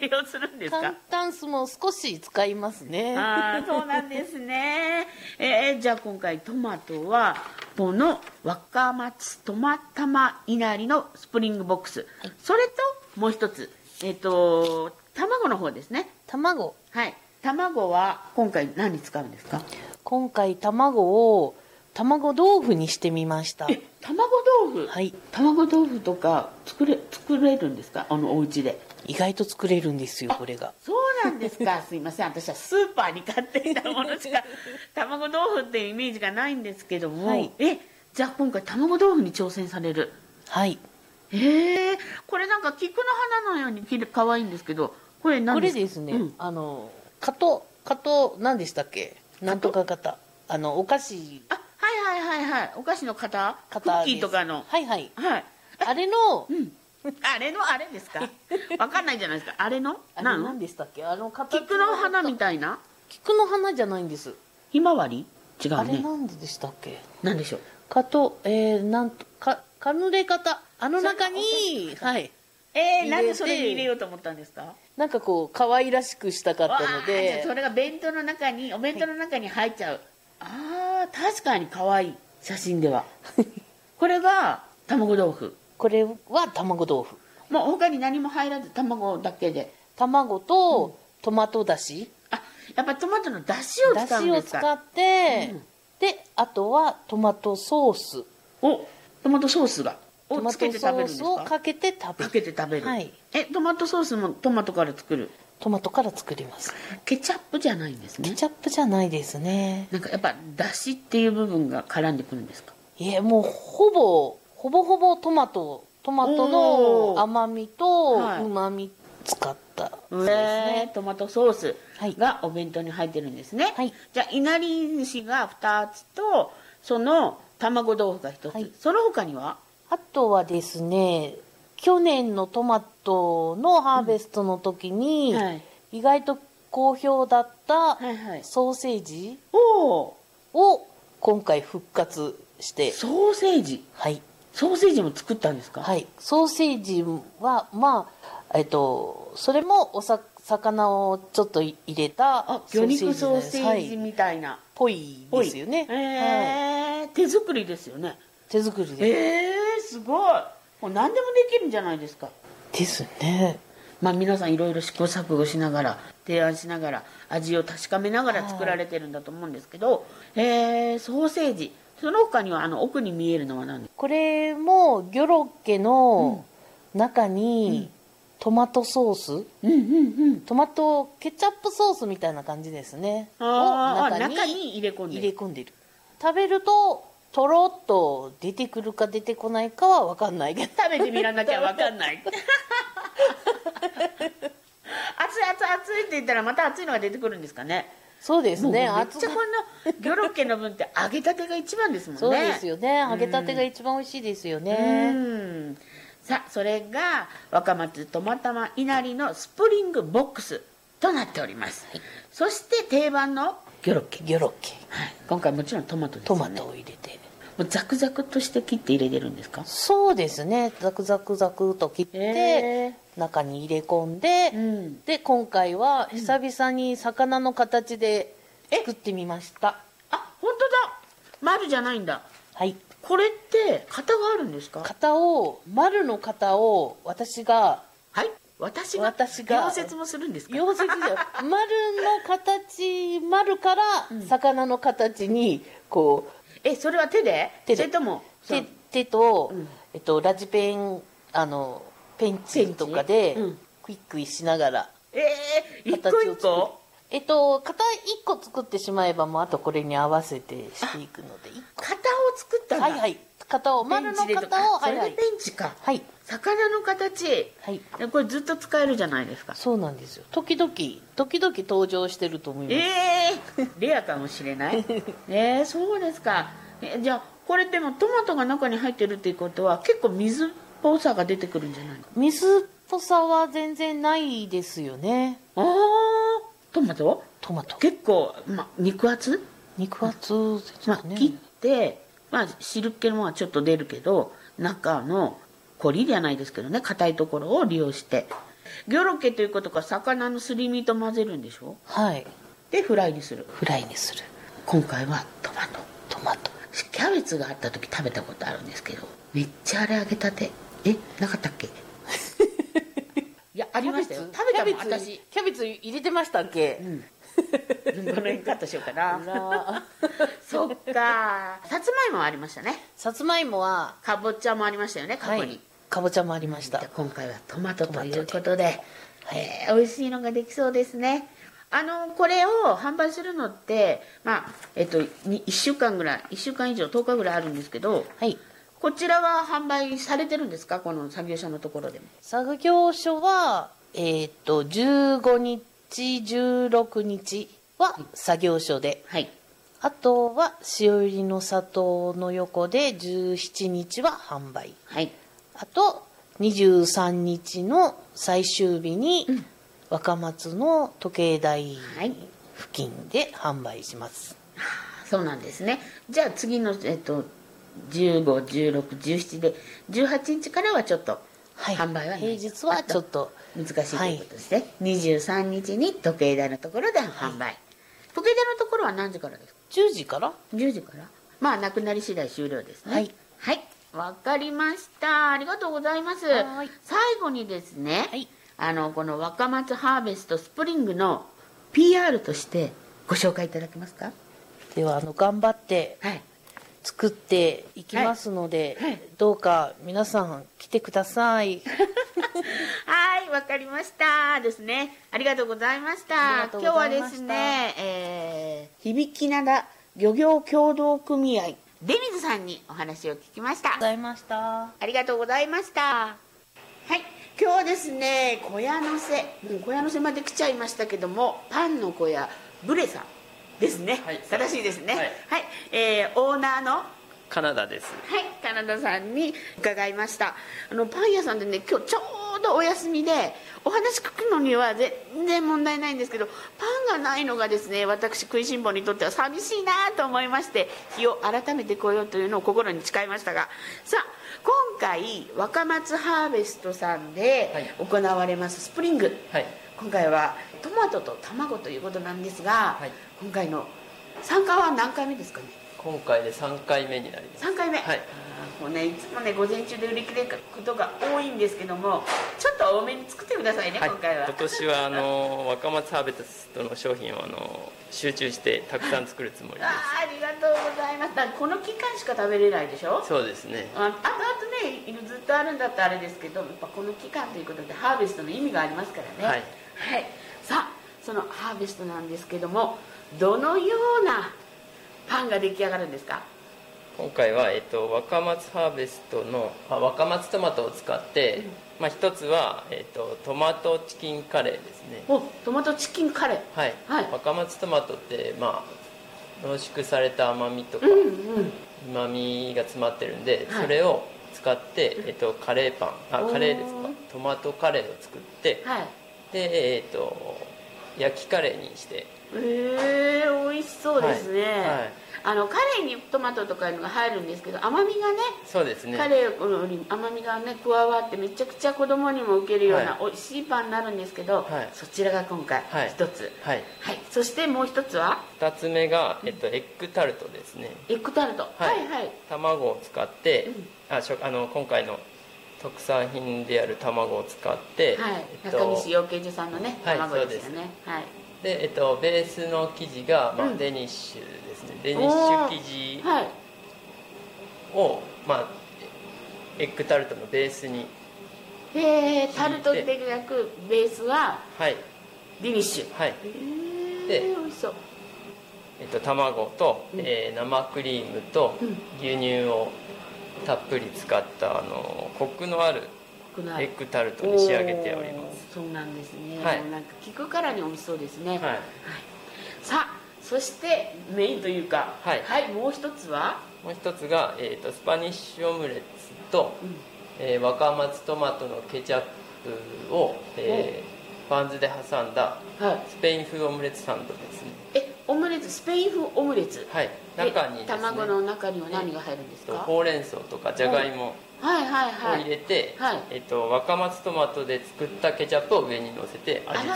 利用するんですか？ 担々酢も少し使いますね。 ああ、そうなんですね。じゃあ今回トマトはこの若松トマ玉いなりのスプリングボックス、はい、それともう一つ卵の方ですね。 卵、 はい。卵は今回何に使うんですか？ 今回卵を卵豆腐にしてみました。 卵豆腐？ はい。 卵豆腐とか作れるんですか？お家で。 意外と作れるんですよ、これが。 そうなんですか。すいません、私はスーパーに買っていたものしか卵豆腐っていうイメージがないんですけども、はい、じゃあ今回卵豆腐に挑戦される？ はい。 これなんか菊の花のように可愛いんですけど、これ何ですか？ これですね、加藤何でしたっけ？なんとか型、お菓子。 はい、お菓子の型クッキーとかの。 はい。あれの、 あれですか？わかんないじゃないですか。あれの何でしたっけ？ 菊の花みたいな。 菊の花じゃないんです。 ひまわり？違うね。 あれなんでしたっけ？ 何でしょう？ カヌレ型、中に、はい。 なんでそれに入れようと思ったんですか？ なんかこう可愛らしくしたかったので。 じゃあそれがお弁当の中に入っちゃう。確かに可愛い、写真では。これが卵豆腐。 これは卵豆腐。 もう他に何も入らず卵だけで。 卵とトマトだし。 やっぱトマトのだしを使うんですか？だしを使って、であとはトマトソース。 トマトソースをつけて食べるんですか？ トマトソースをかけて食べる。 はい。トマトソースもトマトから作る？ トマトから作ります。 ケチャップじゃないんですね。 ケチャップじゃないですね。 なんかやっぱだしっていう部分が絡んでくるんですか？ もうほぼトマトの甘みと旨み使ったですね。トマトソースがお弁当に入ってるんですね。はい。じゃあいなり寿司が2つとその卵豆腐が1つ、はい、その他には？ あとはですね、去年のトマトのハーベストの時に、意外と好評だったソーセージを今回復活して。 ソーセージ？はい。ソーセージも作ったんですか？ はい。ソーセージはそれも魚をちょっと入れた魚肉ソーセージみたいな、 ぽいですよね。 手作りですよね。 手作りですごい。もう何でもできるんじゃないですか。 ですね。 皆さんいろいろ試行錯誤しながら提案しながら味を確かめながら作られてるんだと思うんですけど、ソーセージ、その他には奥に見えるのは何ですか？ これもギョロッケの中にトマトソース、トマトケチャップソースみたいな感じですね。 中に入れ込んでる。 食べるととろっと出てくるか出てこないかは分かんないけど、 食べてみらなきゃ分かんない熱いって言ったらまた熱いのが出てくるんですかね。 そうですね。 めっちゃこのギョロッケの分って揚げたてが一番ですもんね。 そうですよね。揚げたてが一番美味しいですよね。 さあ、それが若松トマ玉いなりのスプリングボックスとなっております、はい、そして定番のギョロッケ、 はい、 今回もちろんトマトですね。 トマトを入れてもうザクザクとして切って入れてるんですか？ そうですね。ザクザクと切って中に入れ込んで、で今回は久々に魚の形で作ってみました。 本当だ。丸じゃないんだ。 はい。 これって型があるんですか？ 丸の型を私が溶接もするんですか？ 溶接じゃ丸の形、丸から魚の形にこうそれは手でそれとも手と、ラジペンペンチとかでクイックイしながら一個一個型1個作ってしまえばもうあとこれに合わせてしていくので型を作ったんだ。 はい。丸の型をそれでペンチか。 はい。 魚の形。はい。これずっと使えるじゃないですか。 そうなんですよ。時々登場してると思います。 レアかもしれない。そうですか。じゃあこれでもトマトが中に入ってるっていうことは結構水っぽさが出てくるんじゃないの？ 水っぽさは全然ないですよね。 トマト結構、肉厚ですね。切って汁っ気のものはちょっと出るけど中のコリじゃないですけどね、硬いところを利用してギョロケということか、魚のすり身と混ぜるんでしょ。 はい。 でフライにする。 フライにする。 今回はトマト。キャベツがあった時食べたことあるんですけど、めっちゃあれ揚げたて。なかったっけ？いや、ありましたよ。食べたもん、私。 キャベツ入れてましたっけ？ この辺カットしようかな。そっか。さつまいもありましたね。 さつまいもはかぼちゃもありましたよね、過去に。はい、 かぼちゃもありました。 今回はトマトということで、美味しいのができそうですね。これを販売するのって、1週間ぐらい、1週間以上、10日ぐらいあるんですけど、はい、こちらは販売されてるんですか、この作業所のところでも。 作業所は、15日、16日は作業所で、はい、あとは塩入りの砂糖の横で17日は販売、はい、あと23日の最終日に、若松の時計台付近で販売します、 そうなんですね。じゃあ次の、15、16、17で18日からはちょっと販売はない、 平日はちょっと難しいということですね、23日に時計台のところで販売、時計台のところは何時からですか ？10時から 10時からなくなり次第終了ですね。はい、わかりました。ありがとうございます。最後にですね、この若松ハーベストスプリングの PR としてご紹介いただけますか？ では頑張って作っていきますので、どうか皆さん来てください。 はい、わかりましたですね。ありがとうございました。今日はですね、響き灘漁業協同組合出水さんにお話を聞きました。 ありがとうございました。はい、今日はですね、小屋のせ、小屋のせまで来ちゃいましたけども、パンの小屋ブレさんですね。正しいですね。はい、オーナーのカナダです。 はい、カナダさんに伺いました。パン屋さんでね、今日ちょうどお休みでお話聞くのには全然問題ないんですけど、パンがないのがですね、私食いしん坊にとっては寂しいなと思いまして、日を改めて来ようというのを心に誓いましたが、さあ今回若松ハーベストさんで行われますスプリング、今回はトマトと卵ということなんですが、今回の参加は何回目ですかね？ 今回で3回目になります。 3回目、もうね、いつもね午前中で売り切れることが多いんですけども、ちょっと多めに作ってくださいね、今回は。 今年は若松ハーベストの商品を集中してたくさん作るつもりです。 ありがとうございます。この期間しか食べれないでしょ？ そうですね。 あとね、ずっとあるんだったらあれですけど、やっぱこの期間ということでハーベストの意味がありますからね。さあそのハーベストなんですけども、どのようなパンが出来上がるんですか？ 今回は、若松ハーベストの若松トマトを使って、一つは、トマトチキンカレーですね。 トマトチキンカレー。 若松トマトって、濃縮された甘みとかうまみが詰まってるんで、それを使って、カレーパンカレーですか、トマトカレーを作って、で、焼きカレーにして。 美味しそうですね。カレーにトマトとかいうのが入るんですけど、甘みがね、 そうですね、 カレーに甘みがね加わって、めちゃくちゃ子供にも受けるような美味しいパンになるんですけど、そちらが今回一つ。そしてもう一つは 2つ目が、エッグタルトですね。 エッグタルト、 卵を使って、今回の特産品である卵を使って、 中西養鶏場さんのね卵ですよね。 で、ベースの生地が、デニッシュですね。デニッシュ生地を、エッグタルトのベースに。 タルトで焼くベースはデニッシュ。で、美味しそう。 卵と、生クリームと牛乳をたっぷり使ったコクのあるエッグタルトに仕上げております。 そうなんですね。なんか聞くからに美味しそうですね。さあ、そしてメインというか、もう一つは？ もう一つが、スパニッシュオムレツと、若松トマトのケチャップを、バンズで挟んだスペイン風オムレツサンドですね。 オムレツ、スペイン風オムレツ。 はい。中にですね、 卵の中には何が入るんですか？ ほうれん草とかじゃがいもを入れて、若松トマトで作ったケチャップを上に乗せて味付